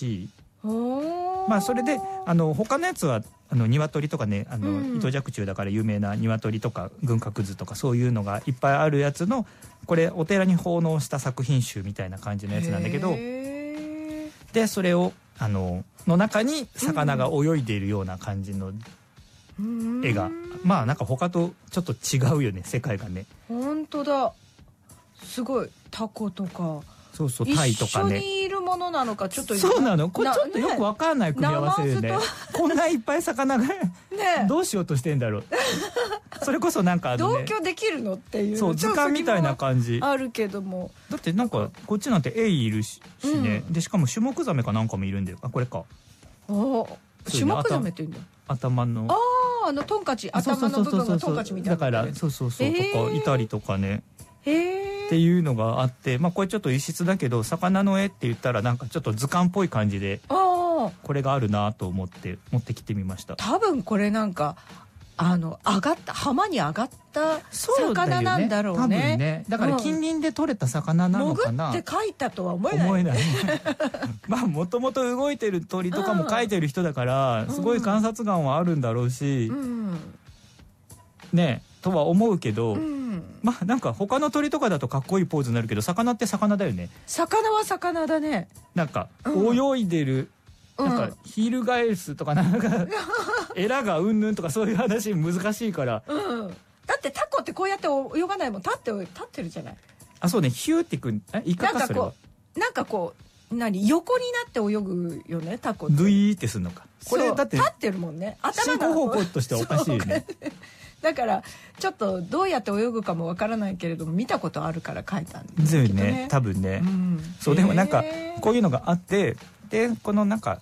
しい。まあそれで他のやつは鶏とかね糸若冲だから有名な鶏とか軍郭図とかそういうのがいっぱいあるやつのこれお寺に奉納した作品集みたいな感じのやつなんだけど、でそれをの中に魚が泳いでいるような感じの絵が、まあなんか他とちょっと違うよね、世界がね。 本当だ、すごい。タコとかそうそうタイとかね一緒にいるものなのかちょっとそうなの、これちょっとよくわかんない組み合わせでねこんないっぱい魚がどうしようとしてんだろうそれこそなんか同居できるのっていうそう図鑑みたいな感じあるけども、だってなんかこっちなんてエイいるしね、でしかもシュモクザメかなんかもいるんだよ。あこれか、 シュモクザメって言うんだ。 頭のトンカチ、頭の部分がトンカチみたいな、 だからそうとかいたりとかねっていうのがあって、まあこれちょっと異質だけど魚の絵って言ったらなんかちょっと図鑑っぽい感じでこれがあるなと思って持ってきてみました。 多分これなんか上がった浜に上がった魚なんだろうね。多分ね。だから近隣で取れた魚なのかな。 潜って描いたとは思えない。思えない。 まあもともと動いてる鳥とかも描いてる人だからすごい観察眼はあるんだろうし、ねとは思うけど、まあなんか他の鳥とかだとかっこいいポーズになるけど魚って魚だよね。 魚は魚だね。 なんか泳いでる。なんかヒールガエスとかなんかエラがうんぬんとかそういう話難しいから、 だってタコってこうやって泳がないもん、立ってるじゃない。 あそうね、ヒューってくんイカかそれはなんかこう横になって泳ぐよねタコって。 ドゥイーってするのか。これだって立ってるもんね、頭が進行方向としてはおかしいよねだからちょっとどうやって泳ぐかもわからないけれども見たことあるから書いたんですけどね、 多分ね、そうでもなんかこういうのがあって、でこのなんか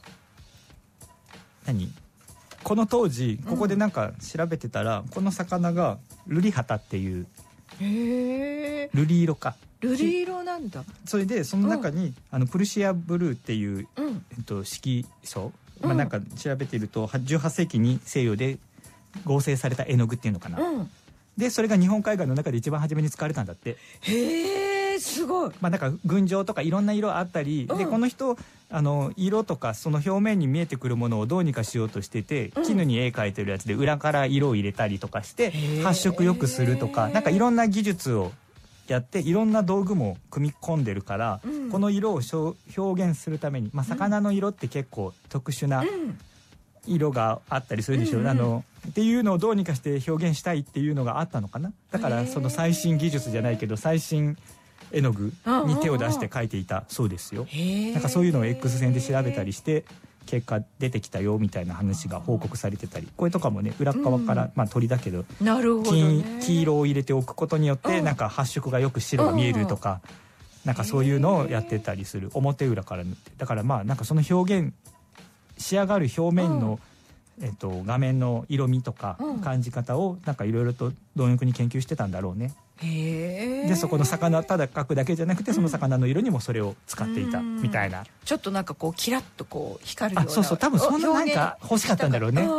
この当時ここでなんか調べてたら、この魚がルリハタっていうルリ色か。 ルリ色なんだ。 それでその中に、プルシアブルーっていう、色素、まあなんか調べてると18世紀に西洋で合成された絵の具っていうのかな、でそれが日本海岸の中で一番初めに使われたんだって。 へえ、すごい。 まあなんか群青とかいろんな色あったり、でこの人色とかその表面に見えてくるものをどうにかしようとしてて、絹に絵描いてるやつで裏から色を入れたりとかして発色よくするとか、なんかいろんな技術をやっていろんな道具も組み込んでるから、この色を表現するために、まあ魚の色って結構特殊な色があったりするでしょう、っていうのをどうにかして表現したいっていうのがあったのかな。だからその最新技術じゃないけど最新絵の具に手を出して描いていたそうですよ。なんかそういうのを X 線で調べたりして結果出てきたよみたいな話が報告されてたり、これとかもね裏側から、まあ鳥だけど黄色を入れておくことによってなんか発色がよく白が見えるとか、なんかそういうのをやってたりする。表裏から塗って、だからまあなんかその表現仕上がる表面の、画面の色味とか感じ方をなんかいろいろと貪欲に研究してたんだろうね。でそこの魚ただ描くだけじゃなくて、その魚の色にもそれを使っていたみたいな、 ちょっとなんかこうキラッとこう光るような、 そう多分そんななんか欲しかったんだろうね。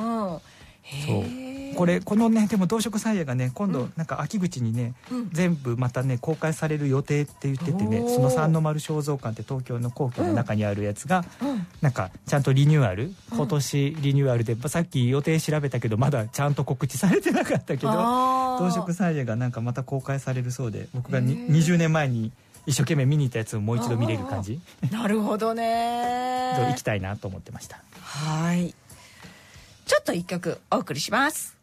このねでも動植菜園がね今度なんか秋口にね、全部またね公開される予定って言っててね、その三の丸肖像館って東京の皇居の中にあるやつが、なんかちゃんとリニューアル、今年リニューアルで、さっき予定調べたけどまだちゃんと告知されてなかったけど、動植菜園がなんかまた公開されるそうで、僕が20年前に一生懸命見に行ったやつをもう一度見れる感じ。 なるほどね。 行きたいなと思ってました。 はい、ちょっと一曲お送りします。